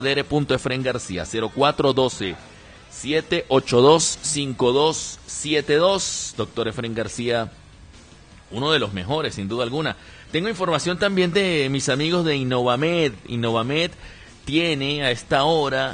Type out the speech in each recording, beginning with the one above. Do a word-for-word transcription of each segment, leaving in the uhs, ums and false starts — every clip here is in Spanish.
Efren García, cero cuatro uno dos, siete ocho dos, cinco dos siete dos. Doctor Efren García, uno de los mejores, sin duda alguna. Tengo información también de mis amigos de Innovamed. Innovamed tiene a esta hora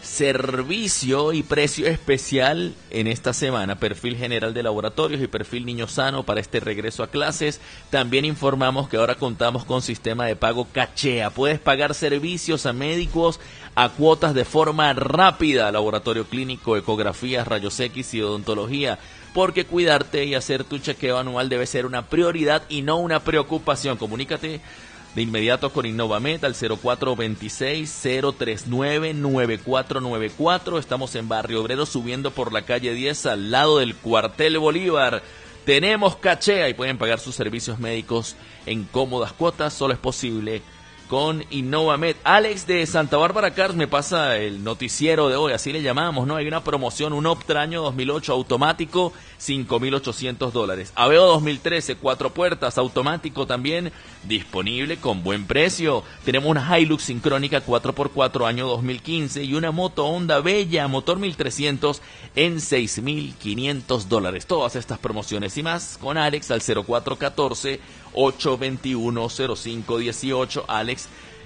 servicio y precio especial en esta semana, perfil general de laboratorios y perfil niño sano para este regreso a clases. También informamos que ahora contamos con sistema de pago Cachea. Puedes pagar servicios a médicos a cuotas de forma rápida, laboratorio clínico, ecografías, rayos X y odontología, porque cuidarte y hacer tu chequeo anual debe ser una prioridad y no una preocupación. Comunícate de inmediato con Innovamed al cero cuatro dos seis, cero tres nueve, nueve cuatro nueve cuatro. Estamos en Barrio Obrero, subiendo por la calle diez, al lado del Cuartel Bolívar. Tenemos Cachea y pueden pagar sus servicios médicos en cómodas cuotas. Solo es posible con Innovamed. Alex de Santa Bárbara Cars me pasa el noticiero de hoy, así le llamamos, ¿no? Hay una promoción, un Optra año dos mil ocho automático, cinco mil ochocientos dólares. Aveo dos mil trece, cuatro puertas, automático también, disponible con buen precio. Tenemos una Hilux sincrónica cuatro por cuatro año dos mil quince y una moto Honda Bella, motor mil trescientos en seis mil quinientos dólares. Todas estas promociones y más con Alex al cero cuatro uno cuatro, ocho dos uno, cero cinco uno ocho. Alex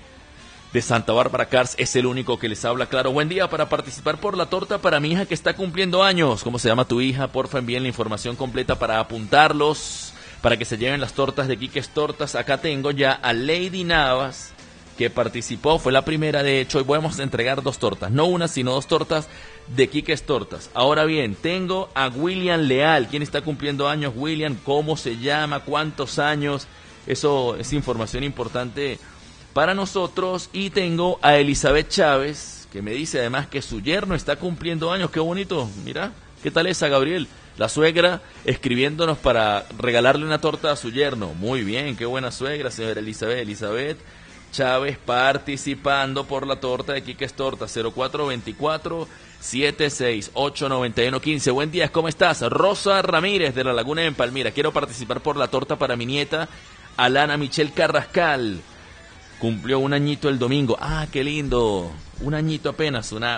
de Santa Bárbara Cars es el único que les habla. Claro, buen día. Para participar por la torta para mi hija que está cumpliendo años. ¿Cómo se llama tu hija? Porfa, envíen la información completa para apuntarlos, para que se lleven las tortas de Quiques Tortas. Acá tengo ya a Lady Navas, que participó, fue la primera de hecho, y vamos a entregar dos tortas, no una, sino dos tortas de Quiques Tortas. Ahora bien, tengo a William Leal. ¿Quién está cumpliendo años, William? ¿Cómo se llama? ¿Cuántos años? Eso es información importante para nosotros. Y tengo a Elizabeth Chávez, que me dice además que su yerno está cumpliendo años. Qué bonito, mira, ¿qué tal esa, Gabriel? La suegra escribiéndonos para regalarle una torta a su yerno. Muy bien, qué buena suegra, señora Elizabeth. Elizabeth Chávez participando por la torta de Quiques Tortas, cero cuatro dos cuatro, siete seis ocho, nueve uno uno cinco. Buen día, ¿cómo estás? Rosa Ramírez de La Laguna en Palmira. Quiero participar por la torta para mi nieta, Alana Michelle Carrascal. Cumplió un añito el domingo. Ah, qué lindo. Un añito apenas, una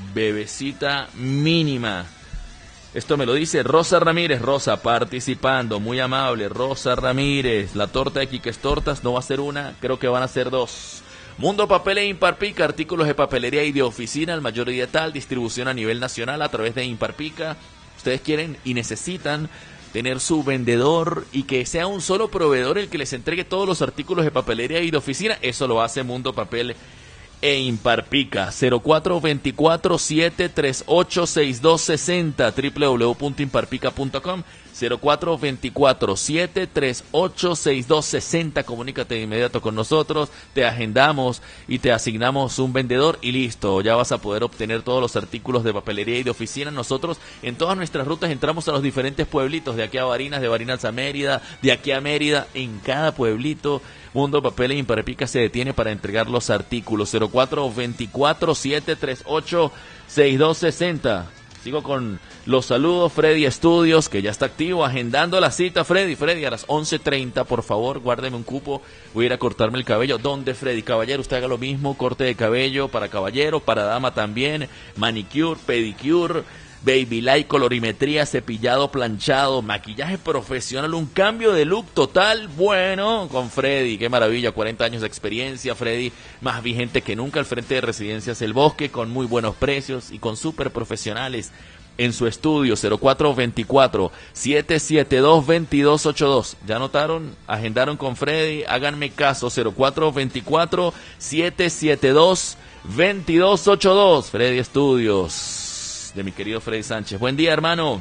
bebecita mínima. Esto me lo dice Rosa Ramírez. Rosa participando, muy amable. Rosa Ramírez, la torta de Quiques Tortas no va a ser una, creo que van a ser dos. Mundo Papel e Imparpica, artículos de papelería y de oficina, el mayor y de tal, distribución a nivel nacional a través de Imparpica. Ustedes quieren y necesitan tener su vendedor y que sea un solo proveedor el que les entregue todos los artículos de papelería y de oficina. Eso lo hace Mundo Papel e Imparpica. Cero cuatro dos cuatro, siete tres ocho, seis dos seis cero, doble u doble u doble u punto imparpica punto com. Cero cuatro dos cuatro, siete tres ocho, seis dos seis cero. Comunícate de inmediato con nosotros, te agendamos y te asignamos un vendedor y listo, ya vas a poder obtener todos los artículos de papelería y de oficina. Nosotros en todas nuestras rutas entramos a los diferentes pueblitos, de aquí a Barinas, de Barinas a Mérida, de aquí a Mérida. En cada pueblito Mundo Papel e Imparpica se detiene para entregar los artículos. Cero cuatro dos cuatro, siete tres ocho, seis dos seis cero. Sigo con los saludos. Freddy Estudios, que ya está activo, agendando la cita. Freddy, Freddy, a las once treinta, por favor, guárdeme un cupo. Voy a ir a cortarme el cabello. ¿Dónde, Freddy? Caballero, usted haga lo mismo. Corte de cabello para caballero, para dama también. Manicure, pedicure, baby light, colorimetría, cepillado, planchado, maquillaje profesional, un cambio de look total. Bueno, con Freddy, qué maravilla, cuarenta años de experiencia. Freddy, más vigente que nunca al frente de Residencias El Bosque, con muy buenos precios y con súper profesionales en su estudio. Cero cuatro dos cuatro, siete siete dos, dos dos ocho dos. ¿Ya notaron? Agendaron con Freddy, háganme caso. Cero cuatro dos cuatro, siete siete dos, dos dos ocho dos. Freddy Estudios, de mi querido Freddy Sánchez. Buen día, hermano.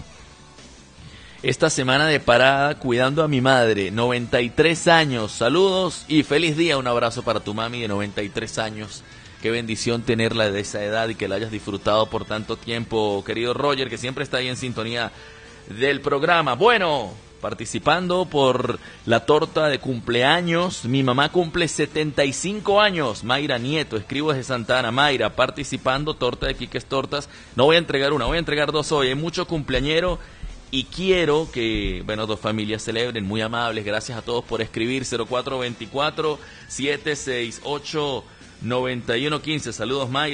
Esta semana de parada cuidando a mi madre, noventa y tres años. Saludos y feliz día. Un abrazo para tu mami de noventa y tres años. Qué bendición tenerla de esa edad y que la hayas disfrutado por tanto tiempo, querido Roger, que siempre está ahí en sintonía del programa. Bueno, participando por la torta de cumpleaños, mi mamá cumple setenta y cinco años, Mayra Nieto, escribo desde Santa Ana. Mayra, participando, torta de Quiques Tortas. No voy a entregar una, voy a entregar dos hoy. Hay mucho cumpleañero y quiero que, bueno, dos familias celebren, muy amables. Gracias a todos por escribir. Cero cuatro dos cuatro, siete seis ocho, noventa y uno quince. Saludos, May.